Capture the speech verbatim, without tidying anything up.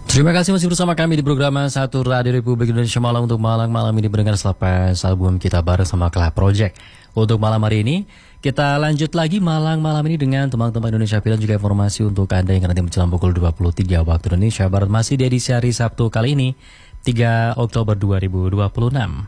Terima kasih masih bersama kami di program Satu Radio Republik Indonesia Malam. Untuk malam-malam ini mendengar selepas album kita bareng sama Club Project. Untuk malam hari ini kita lanjut lagi malam-malam ini dengan teman-teman Indonesia Film, juga informasi untuk Anda yang nanti menjelang pukul dua puluh tiga waktu Indonesia Barat, masih di edisi hari Sabtu kali ini tiga Oktober dua ribu dua puluh enam.